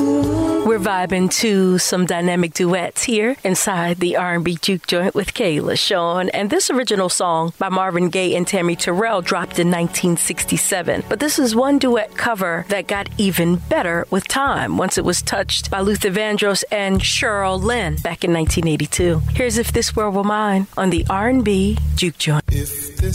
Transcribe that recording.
We're vibing to some dynamic duets here inside the R&B Juke Joint with Kayla Sean. And this original song by Marvin Gaye and Tammy Terrell dropped in 1967. But this is one duet cover that got even better with time once it was touched by Luther Vandross and Cheryl Lynn back in 1982. Here's If This World Were Mine on the R&B Juke Joint.